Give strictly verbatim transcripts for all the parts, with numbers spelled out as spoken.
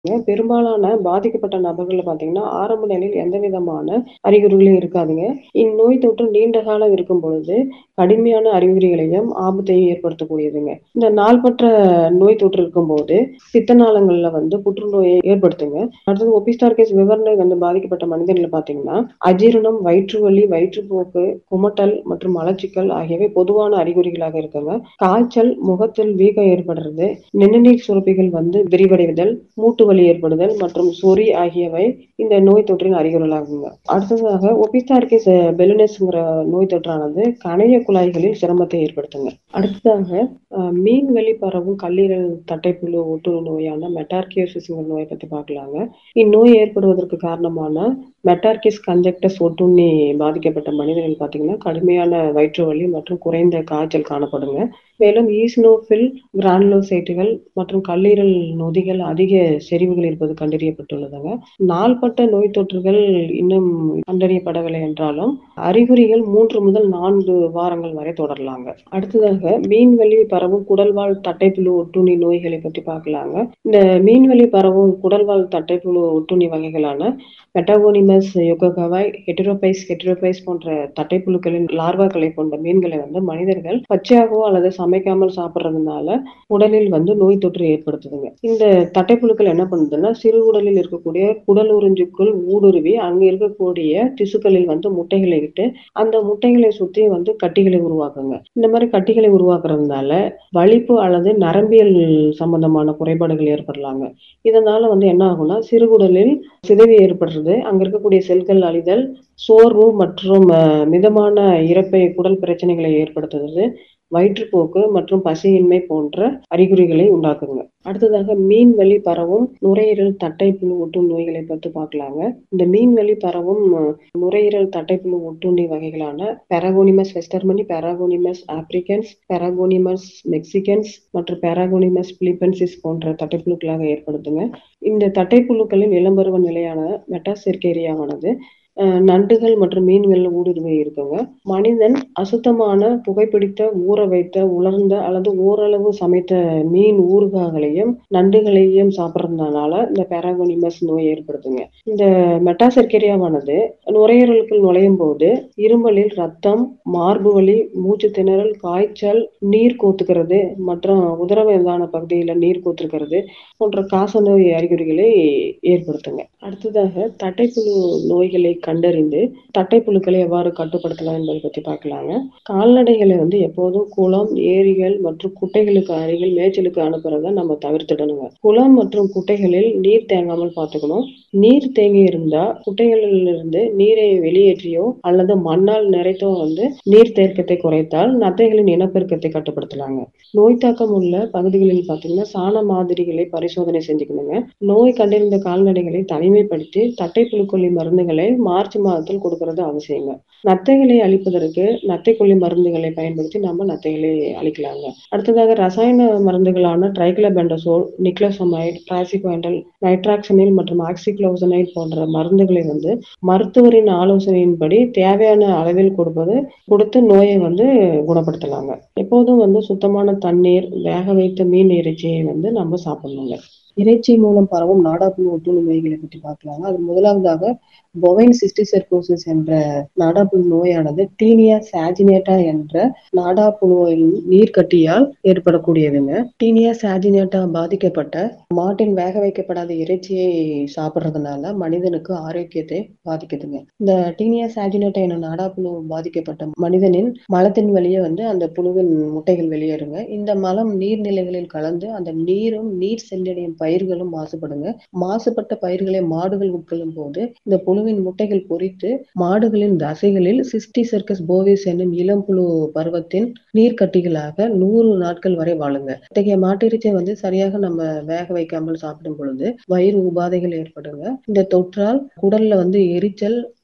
பெரும்பாலான பாதிக்கப்பட்ட நபர்கள்ல பார்த்தீங்கன்னா, ஆரம்ப நிலையில் எந்த விதமான அறிகுறிகளும் இருக்காதுங்க. இந்நோய் தொற்று நீண்ட காலம் இருக்கும் பொழுது, கடுமையான அறிகுறிகளையும், ஆபத்தையும் ஏற்படுத்தக்கூடியதுங்க. இந்த நாள்பற்ற நோய் தொற்று இருக்கும்போது, பித்த நாளங்கள்ல வந்து புற்றுநோயை ஏற்படுத்துங்க. அடுத்தது ஒபிஸ்டார்கஸ் விவர்னை வந்து பாதிக்கப்பட்ட மனிதர்கள பார்த்தீங்கன்னா, அஜீரணம், வயிற்று வலி, வயிற்றுப்போக்கு, குமட்டல் மற்றும் மலச்சிக்கல் ஆகியவை பொதுவான அறிகுறிகளாக இருக்குங்க. காய்ச்சல், முகத்தில் வீக்கம் ஏற்படுறது, நிணநீர் சுரப்பிகள் வந்து விரிவடைதல், மூட்டு வலி ஏற்படுதல் மற்றும் சொறி ஆகியவை இந்த நோய் தொற்றின் அறிகுறிகளாகுங்க. அடுத்ததாக ஒபிஸ்டார்கஸ் பெலினஸ்ங்கிற நோய் தொற்றானது கணைய குழாய்களில் சிரமத்தை ஏற்படுத்துங்க. அடுத்ததாக அ மீன்வழி பரவும் கல்லீரல் தட்டைப்புழு ஒட்டுண்ணி நோயான மெட்டார்கியோசிஸ்ங்கிற நோய பத்தி பார்க்கலாங்க. இந்நோய் ஏற்படுவதற்கு காரணமான மெட்டார்கிஸ் கன்ஜக்டஸ் ஒட்டுண்ணி பாதிக்கப்பட்ட மனிதர்கள் பார்த்தீங்கன்னா, கடுமையான வயிற்று வலி மற்றும் குறைந்த காய்ச்சல் காணப்படுங்க. மேலும் ஈசினோஃபில் கிரானுலோசைட்டுகள் மற்றும் கல்லீரல் நொதிகள் அதிக செறிவுகள் இருப்பது கண்டறியப்பட்டுள்ளதுங்க. நாள்பட்ட நோய் தொற்றுகள் இன்னும் கண்டறியப்படவில்லை என்றாலும், அறிகுறிகள் மூன்று முதல் நான்கு வாரங்கள் வரை தொடரலாங்க. அடுத்ததாக மீன்வழி பரவும் குடல்வால் தட்டைப்புழு ஒட்டுண்ணி நோய்களை பற்றி பார்க்கலாங்க. இந்த மீன்வழி பரவும் குடல்வால் தட்டைப்புழு ஒட்டுண்ணி வகைகளான மெட்டாகோனிமஸ் யோகோகாவாய், ஹெட்டரோபைஸ் ஹெட்டரோபைஸ் போன்ற தட்டைப்புழுக்களின் லார்வாக்களை கொண்ட மீன்களை வந்து மனிதர்கள் பச்சையாகவோ அல்லது சமைக்காமல் சாப்பிடுறதுனால உடலில் வந்து நோய் தொற்று ஏற்படுத்துதுங்க. இந்த தட்டைப்புழுக்கள் என்ன பண்ணுதுன்னா, சிறுகுடலில் இருக்கக்கூடிய குடல் உறிஞ்சுக்குள் ஊடுருவி அங்க இருக்கக்கூடிய திசுக்களில் வந்து முட்டைகளை இட்டு, அந்த முட்டைகளை சுற்றி வந்து கட்டிகளை உருவாக்குங்க. இந்த மாதிரி கட்டிகளை உருவாக்குறதுனால வலிப்பு அல்லது நரம்பியல் சம்பந்தமான குறைபாடுகள் ஏற்படலாங்க. இதனால வந்து என்ன ஆகும்னா, சிறுகுடலில் சிதைவு ஏற்படுறது, அங்க இருக்கக்கூடிய செல்கள் அழிதல், சோர்வு மற்றும் அ மிதமான இரைப்பை குடல் பிரச்சனைகளை ஏற்படுத்துறது, வயிற்றுப்போக்கு மற்றும் பசியின்மை போன்ற அறிகுறிகளை உண்டாக்குங்க. அடுத்ததாக மீன்வழி பரவும் நுரையீரல் தட்டைப்புழு ஒட்டுண்ணி நோய்களை பத்தி பார்க்கலாங்க. இந்த மீன்வழி பரவும் நுரையீரல் தட்டைப்புழு ஒட்டுண்ணி வகைகளான பெராகோனிமஸ் வெஸ்டர்மனி, பெராகோனிமஸ் ஆப்ரிகன்ஸ், பெராகோனிமஸ் மெக்சிகன்ஸ் மற்றும் பெராகோனிமஸ் பிலிப்பென்சிஸ் போன்ற தட்டைப்புழுக்களாக ஏற்படுத்துங்க. இந்த தட்டைப்புழுக்களின் இளம்பருவ நிலையான மெட்டாசெர்கேரியாவானது அ நண்டுகள் மற்றும் மீன்கள் ஊடுருவி இருக்குங்க. மனிதன் அசுத்தமான, புகைப்பிடித்த, ஊற வைத்த, உலர்ந்த அல்லது ஓரளவு சமைத்த மீன் ஊறுகாய்களையும், நண்டுகளையும் சாப்பிடுறதுனால இந்த பெராகோனிமஸ் நோய் ஏற்படுத்துங்க. இந்த மெட்டாசெர்கேரியாவானது நுரையீரலுக்குள் நுழையும் போது இருமலில் ரத்தம், மார்பு வலி, மூச்சு திணறல், காய்ச்சல், நீர் கோத்துக்கிறது மற்றும் உதரவிதான பகுதியில நீர் கோத்துக்கிறது போன்ற காசநோய் அறிகுறிகளை ஏற்படுத்துங்க. அடுத்ததாக தட்டைப்புழு நோய்களை கண்டறிந்து தட்டைப்புழுக்களை எவ்வாறு கட்டுப்படுத்தலாம் என்பதை பற்றி பார்க்கலாங்க. கால்நடைகளை வந்து எப்போதும் குளம், ஏரிகள் மற்றும் குட்டைகளுக்கு அருகில் மேய்ச்சலுக்கு அனுப்புறத நம்ம தவிர்த்திடணுங்க. குளம் மற்றும் குட்டைகளில் நீர் தேங்காமல் பார்த்துக்கணும். நீர் தேங்கி இருந்தா குட்டைகளில் இருந்து நீரை வெளியேற்றியோ அல்லது மண்ணால் நிறைத்தோ வந்து நீர் தேக்கத்தை குறைத்தால் நத்தைகளின் இனப்பெருக்கத்தை கட்டுப்படுத்தலாங்க. நோய் தாக்கம் உள்ள பகுதிகளில் பார்த்தீங்கன்னா, சாண மாதிரிகளை பரிசோதனை செஞ்சுக்கணுங்க. நோய் கண்டறிந்த கால்நடைகளை தனிமைப்படுத்தி தட்டைப்புழுக்கொல்லி மருந்துகளை மார்ச் மாதத்தில் கொடுக்கறது அவசியங்க. நத்தைகளை அழிப்பதற்கு நத்தைக்கொல்லி மருந்துகளை பயன்படுத்தி நம்ம நத்தைகளை அழிக்கலாங்க. அடுத்ததாக ரசாயன மருந்துகளான ட்ரைக்ளபெண்டசோல், நிக்லோசமைட், டிராசிகுவாண்டல், நைட்ராக்சனில் மற்றும் ஆக்சிக்ளோசனைட் போன்ற மருந்துகளை வந்து மருத்துவரின் ஆலோசனையின்படி தேவையான அளவில் கொடுப்பது கொடுத்து நோயை வந்து குணப்படுத்தலாங்க. எப்போதும் வந்து சுத்தமான தண்ணீர், வேக வைத்த மீன் இறைச்சியை வந்து நம்ம சாப்பிடணுங்க. இறைச்சி மூலம் பரவும் நாடாப்புழு ஒட்டுண்ணி நோய்களை பற்றி பார்க்கலாங்க. அது முதலாவதாக பொவைன் சிஸ்டிசெர்கோசிஸ் என்ற நாடாப்புழு நோயானது டீனியா சாஜினேட்டா என்ற நாடாப்புழுவின் நீர்க்கட்டியால் ஏற்படக்கூடியதுங்க. டீனியா சாஜினேட்டா பாதிக்கப்பட்ட மாட்டின் வேக வைக்கப்படாத இறைச்சியை சாப்பிடுறதுனால மனிதனுக்கு ஆரோக்கியத்தை பாதிக்குதுங்க. இந்த டீனியா சாஜினேட்டா என நாடாப்புழு பாதிக்கப்பட்ட மனிதனின் மலத்தின் வழியே வந்து அந்த புழுவின் முட்டைகள் வெளியேறுங்க. இந்த மலம் நீர்நிலைகளில் கலந்து அந்த நீரும் நீர் சென்றடையும் பயிர்களும் மாசுபடுங்க. மாசுபட்ட பயிர்களை மாடுகள் உட்கொள்ளும் போது இந்த புழுவின் முட்டைகள் பொரித்து மாடுகளின் தசைகளில் சிஸ்டிசெர்கஸ் போவிஸ் என்னும் இளம்புழு பருவத்தின் நீர்க்கட்டிகளாக நூறு நாட்கள் வரை வாழுங்க. இத்தகைய மாட்டிறைச்சியை வந்து சரியாக நம்ம வேக வைக்காமல் சாப்பிடும் பொழுது வயிறு உபாதைகள் ஏற்படுங்க. இந்த தொற்றால் குடல்ல வந்து எரிச்சல்,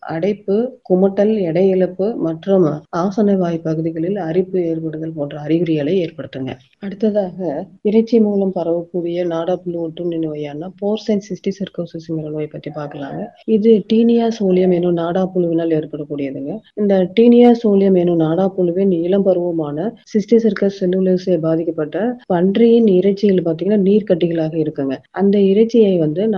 அடைப்பு, குமட்டல், எடை இழப்பு மற்றும் ஆசன வாய் பகுதிகளில் அரிப்பு ஏற்படுதல் போன்ற அறிகுறிகளை ஏற்படுத்துங்க. அடுத்ததாக இறைச்சி மூலம் பரவக்கூடிய நாடாப்புழு ஒட்டுண்ணி நோயான போர்சைன் சிஸ்டிக் சர்க்கோசிஸ்ங்கிற நோய் பத்தி பார்க்கலாங்க. இது டீனியா சோலியம் எனும் நாடாப்புழுவினால் ஏற்படக்கூடியதுங்க. இந்த டீனியா சோலியம் எனும் நாடாப்புழுவின் இளம் பருவமான சிஸ்டிக் சர்க்கஸ் செல்லுலோசிஸை பாதிக்கப்பட்ட பன்றியின் இறைச்சியில் பார்த்தீங்கன்னா நீர்க்கட்டிகளாக இருக்குங்க. அந்த இறைச்சியை வந்து